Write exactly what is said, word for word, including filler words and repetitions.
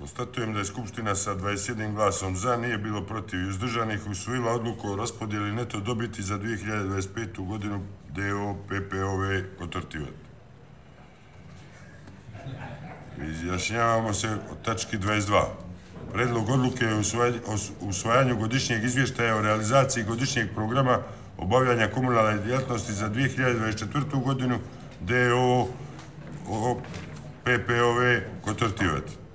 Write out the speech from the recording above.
Konstatujem da je Skupština sa dvadeset jednim glasom za, nije bilo protiv i uzdržanih, usvojila odluku o raspodjeli neto dobiti za dve hiljade dvadeset petu godinu D O O P P O V Kotortivat. Izjašnjavamo se o tački dvadeset dva. Predlog odluke o usvajanju godišnjeg izvještaja o realizaciji godišnjeg programa obavljanja komunalne djelatnosti za dve hiljade dvadeset četvrtu godinu D O O P P O V Kotortivat.